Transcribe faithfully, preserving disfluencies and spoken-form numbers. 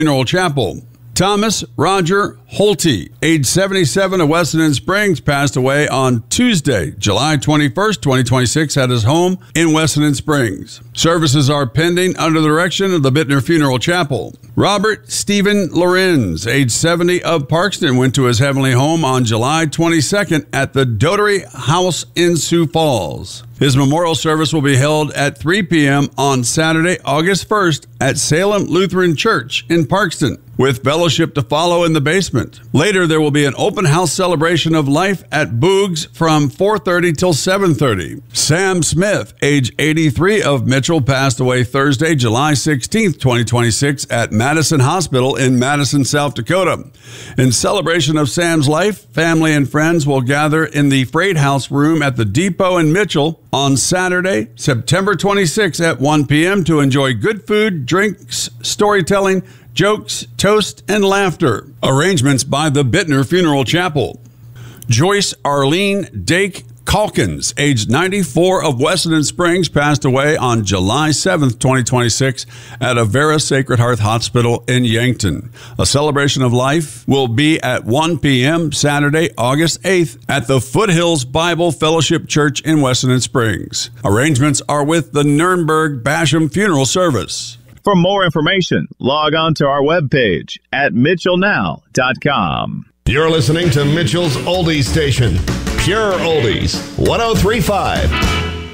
Funeral Chapel. Thomas Roger Holte, age seventy-seven, of Wessington Springs, passed away on Tuesday, July twenty-first, twenty twenty-six, at his home in Wessington Springs. Services are pending under the direction of the Bittner Funeral Chapel. Robert Stephen Lorenz, age seventy, of Parkston, went to his heavenly home on July twenty-second at the Dotery House in Sioux Falls. His memorial service will be held at three p.m. on Saturday, August first, at Salem Lutheran Church in Parkston, with fellowship to follow in the basement. Later, there will be an open house celebration of life at Boog's from four thirty till seven thirty. Sam Smith, age eighty-three, of Mitchell, passed away Thursday, July sixteenth, twenty twenty-six, at Madison Hospital in Madison, South Dakota. In celebration of Sam's life, family and friends will gather in the Freight House room at the Depot in Mitchell on Saturday, September twenty-sixth at one p.m. to enjoy good food, drinks, storytelling, jokes, toast, and laughter. Arrangements by the Bittner Funeral Chapel. Joyce Arlene Dake Calkins, age ninety-four, of Wessington Springs, passed away on July seventh, twenty twenty-six, at Avera Sacred Heart Hospital in Yankton. A celebration of life will be at one p.m. Saturday, August eighth, at the Foothills Bible Fellowship Church in Wessington Springs. Arrangements are with the Nurnberg Basham Funeral Service. For more information, log on to our webpage at mitchell now dot com. You're listening to Mitchell's Oldies Station. Pure Oldies, one oh three point five.